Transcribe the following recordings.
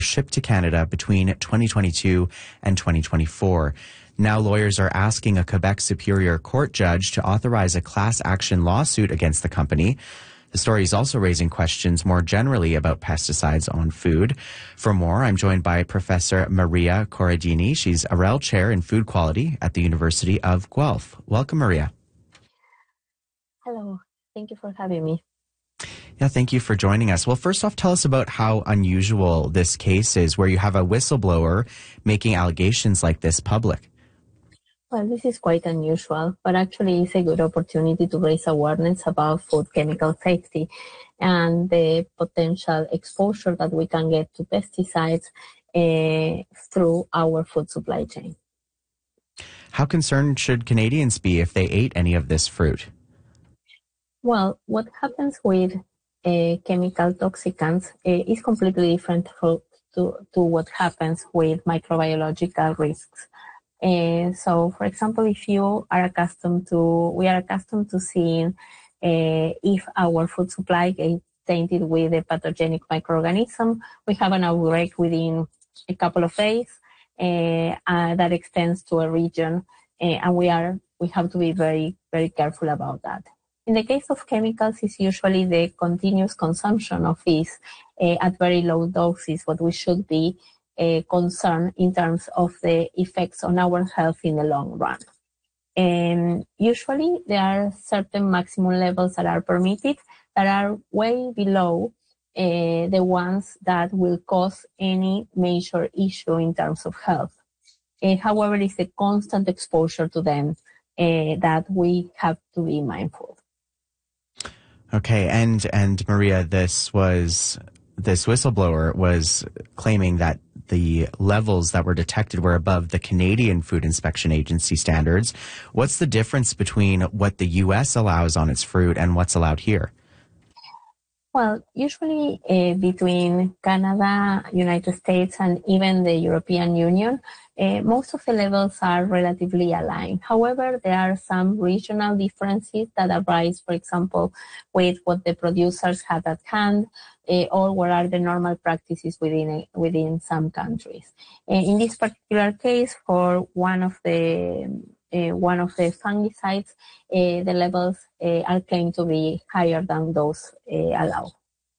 shipped to Canada between 2022 and 2024. Now lawyers are asking a Quebec Superior Court judge to authorize a class action lawsuit against the company. The story is also raising questions more generally about pesticides on food. For more, I'm joined by Professor Maria Corradini. She's a Rel Chair in Food Quality at the University of Guelph. Welcome, Maria. Hello. Thank you for having me. Yeah, thank you for joining us. Well, first off, tell us about how unusual this case is, where you have a whistleblower making allegations like this public. Well, this is quite unusual, but actually it's a good opportunity to raise awareness about food chemical safety and the potential exposure that we can get to pesticides through our food supply chain. How concerned should Canadians be if they ate any of this fruit? Well, what happens with chemical toxicants is completely different to what happens with microbiological risks. So, for example, if you are we are accustomed to seeing if our food supply is tainted with a pathogenic microorganism, we have an outbreak within a couple of days that extends to a region, and we have to be very, very careful about that. In the case of chemicals, it's usually the continuous consumption of these at very low doses, what we should be concerned in terms of the effects on our health in the long run. And usually there are certain maximum levels that are permitted that are way below the ones that will cause any major issue in terms of health. However, it's the constant exposure to them that we have to be mindful. Okay, and Maria, this whistleblower was claiming that the levels that were detected were above the Canadian Food Inspection Agency standards. What's the difference between what the U.S. allows on its fruit and what's allowed here? Well, usually between Canada, United States, and even the European Union, most of the levels are relatively aligned. However, there are some regional differences that arise, for example, with what the producers have at hand, or what are the normal practices within some countries. In this particular case, for one of the fungicides, the levels are claimed to be higher than those allowed.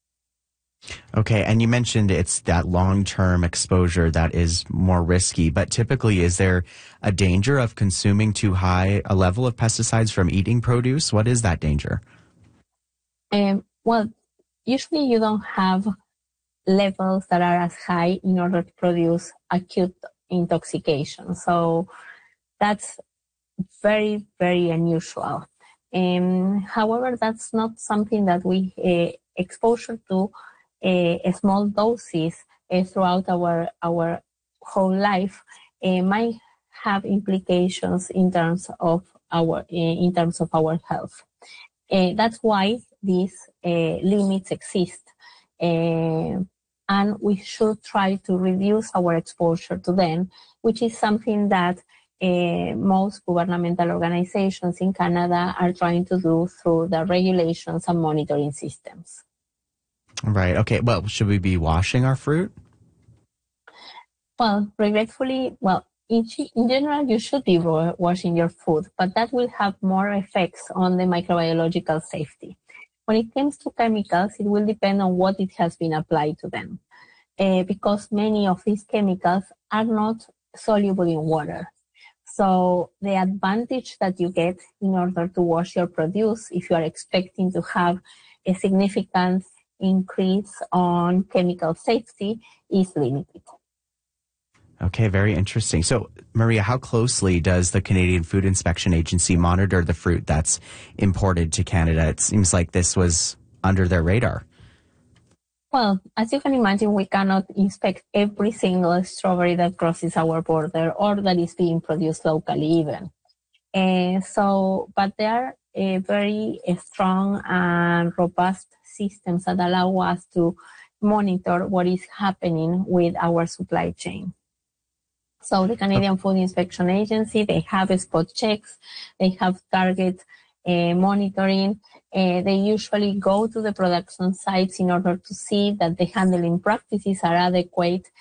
Okay, and you mentioned it's that long-term exposure that is more risky, but typically is there a danger of consuming too high a level of pesticides from eating produce? What is that danger? Well, usually you don't have levels that are as high in order to produce acute intoxication. So that's very, very unusual. However, that's not something that we exposure to small doses throughout our whole life might have implications in terms of our health. That's why these limits exist, and we should try to reduce our exposure to them, which is something that most governmental organizations in Canada are trying to do through the regulations and monitoring systems. Right. Okay. Well, should we be washing our fruit? Well, regretfully, in general, you should be washing your food, but that will have more effects on the microbiological safety. When it comes to chemicals, it will depend on what it has been applied to them, because many of these chemicals are not soluble in water. So the advantage that you get in order to wash your produce, if you are expecting to have a significant increase on chemical safety, is limited. Okay, very interesting. So, Maria, how closely does the Canadian Food Inspection Agency monitor the fruit that's imported to Canada? It seems like this was under their radar. Well, as you can imagine, we cannot inspect every single strawberry that crosses our border or that is being produced locally even. But there are very strong and robust systems that allow us to monitor what is happening with our supply chain. So the Canadian Food Inspection Agency, they have spot checks, they have target monitoring. They usually go to the production sites in order to see that the handling practices are adequate